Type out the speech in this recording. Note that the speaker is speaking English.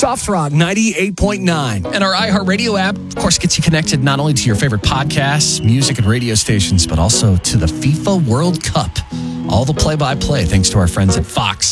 Soft Rock 98.9. And our iHeartRadio app, of course, gets you connected not only to your favorite podcasts, music, and radio stations, but also to the FIFA World Cup. All the play-by-play thanks to our friends at Fox.